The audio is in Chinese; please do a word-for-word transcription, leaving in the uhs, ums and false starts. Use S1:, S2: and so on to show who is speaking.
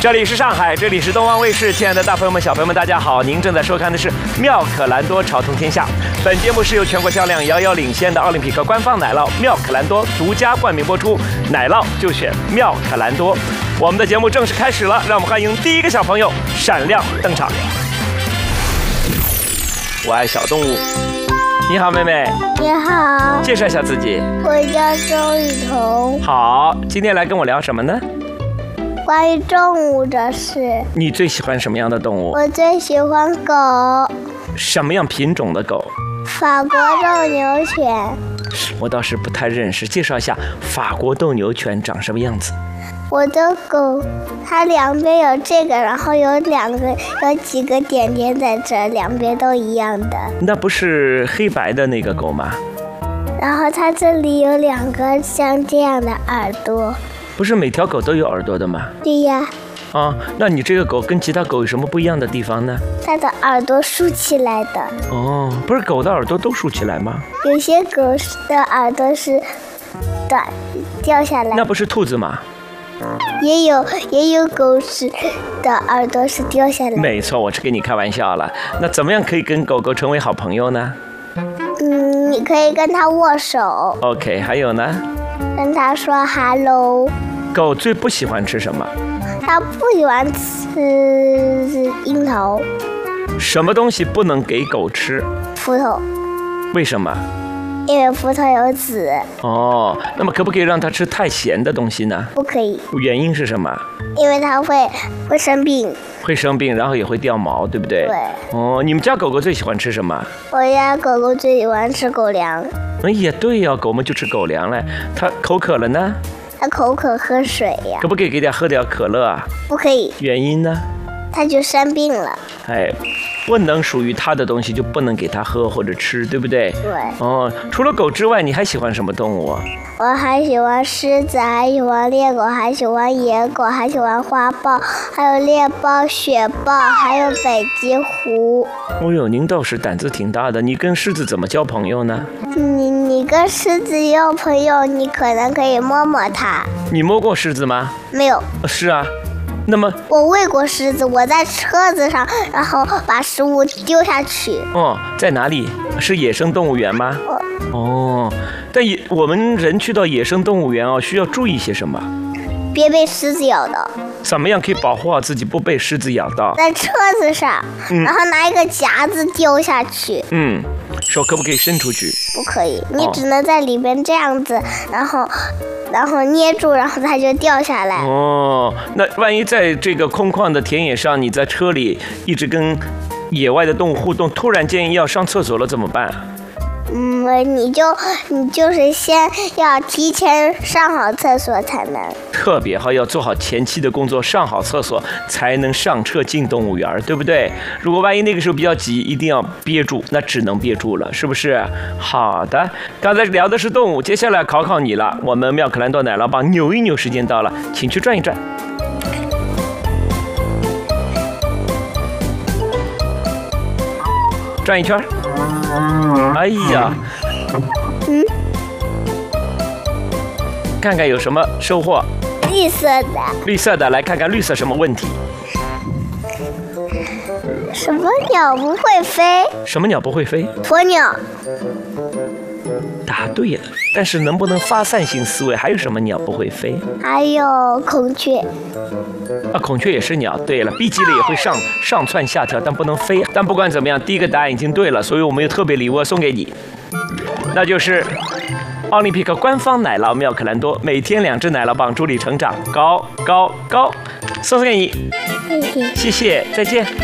S1: 这里是上海，这里是东方卫视，亲爱的大朋友们、小朋友们，大家好！您正在收看的是《妙可蓝多潮通天下》。本节目是由全国销量遥遥领先的奥林匹克官方奶酪妙可蓝多独家冠名播出，奶酪就选妙可蓝多。我们的节目正式开始了，让我们欢迎第一个小朋友闪亮登场。我爱小动物。你好，妹妹。
S2: 你好，
S1: 介绍一下自己。
S2: 我叫周雨彤。
S1: 好，今天来跟我聊什么呢？
S2: 关于动物的事。
S1: 你最喜欢什么样的动物？
S2: 我最喜欢狗。
S1: 什么样品种的狗？
S2: 法国斗牛犬。
S1: 我倒是不太认识，介绍一下法国斗牛犬长什么样子。
S2: 我的狗，它两边有这个，然后有两个，有几个点点在这，两边都一样的。
S1: 那不是黑白的那个狗吗？
S2: 然后它这里有两个像这样的耳朵。
S1: 不是每条狗都有耳朵的吗？
S2: 对呀。
S1: 啊，那你这个狗跟其他狗有什么不一样的地方呢？
S2: 它的耳朵竖起来的。
S1: 哦，不是狗的耳朵都竖起来吗？
S2: 有些狗的耳朵是短，掉下来。
S1: 那不是兔子吗？
S2: 也有也有狗是的耳朵是掉下来。
S1: 没错，我是跟你开玩笑了。那怎么样可以跟狗狗成为好朋友呢？
S2: 嗯，你可以跟它握手。
S1: OK， 还有呢？
S2: 跟它说 hello。
S1: 狗最不喜欢吃什么？
S2: 它不喜欢吃樱桃。
S1: 什么东西不能给狗吃？
S2: 葡萄。
S1: 为什么？
S2: 因为葡萄有籽。
S1: 哦，那么可不可以让它吃太咸的东西呢？
S2: 不可以。
S1: 原因是什么？因
S2: 为它会会生病。
S1: 会生病，然后也会掉毛，对不对？
S2: 对。
S1: 哦，你们家狗狗最喜欢吃什么？
S2: 我家狗狗最喜欢吃狗粮。
S1: 哎呀，对呀、哦，狗们就吃狗粮嘞。它口渴了呢？
S2: 它口渴喝水呀。
S1: 可不可以给它喝点可乐啊？
S2: 不可以。
S1: 原因呢？
S2: 它就生病了。
S1: 哎，不能属于它的东西就不能给它喝或者吃，对不对？
S2: 对。
S1: 哦，除了狗之外，你还喜欢什么动物啊？
S2: 我还喜欢狮子，还喜欢猎狗，还喜欢野狗，还喜欢花豹，还有猎豹、雪豹，还有北极狐。
S1: 哦呦，您倒是胆子挺大的。你跟狮子怎么交朋友呢？
S2: 你你跟狮子交朋友，你可能可以摸摸它。
S1: 你摸过狮子吗？
S2: 没有。
S1: 是啊。那么
S2: 我喂过狮子，我在车子上，然后把食物丢下去。
S1: 哦，在哪里？是野生动物园吗？哦，但野我们人去到野生动物园哦，需要注意些什么？
S2: 别被狮子咬到。
S1: 怎么样可以保护好自己不被狮子咬到？
S2: 在车子上，嗯、然后拿一个夹子丢下去。
S1: 嗯，手可不可以伸出去？
S2: 不可以，你只能在里边这样子，然后。然后捏住，然后它就掉下来。
S1: 哦，那万一在这个空旷的田野上，你在车里一直跟野外的动物互动，突然间要上厕所了怎么办？
S2: 嗯，你就你就是先要提前上好厕所才能。
S1: 特别好，要做好前期的工作，上好厕所才能上车进动物园，对不对？如果万一那个时候比较急，一定要憋住，那只能憋住了，是不是？好的，刚才聊的是动物，接下来考考你了。我们妙可蓝多奶酪棒扭一扭时间到了，请去转一转。转一圈。哎呀，
S2: 嗯，
S1: 看看有什么收获。
S2: 绿色的。
S1: 绿色的，来看看绿色什么问题？
S2: 什么鸟不会飞？
S1: 什么鸟不会飞？
S2: 鸵鸟。
S1: 答对了，但是能不能发散性思维？还有什么鸟不会飞？
S2: 还有孔雀。
S1: 啊，孔雀也是鸟。对了，闭极了也会上上窜下跳，但不能飞。但不管怎么样，第一个答案已经对了，所以我们有特别礼物送给你，那就是奥林匹克官方奶酪妙可蓝多，每天两只奶酪棒，助力成长，高高高，送给你。
S2: 谢谢。
S1: 谢谢，再见。